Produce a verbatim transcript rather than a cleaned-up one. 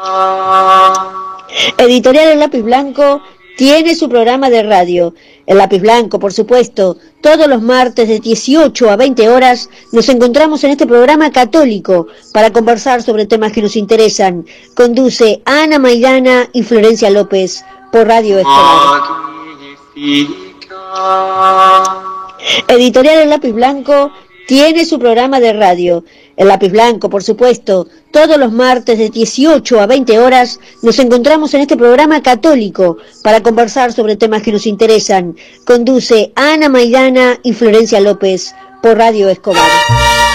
Editorial El Lápiz Blanco tiene su programa de radio. El Lápiz Blanco, por supuesto, todos los martes de dieciocho a veinte horas nos encontramos en este programa católico para conversar sobre temas que nos interesan. Conduce Ana Maidana y Florencia López por Radio Escobar. Editorial El Lápiz Blanco tiene su programa de radio. El Lápiz Blanco, por supuesto, todos los martes de dieciocho a veinte horas nos encontramos en este programa católico para conversar sobre temas que nos interesan. Conduce Ana Maidana y Florencia López por Radio Escobar.